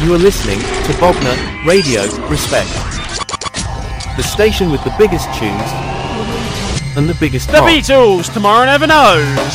You are listening to Bogner Radio Respect. The station with the biggest tunes and the biggest The heart. Beatles, tomorrow never knows.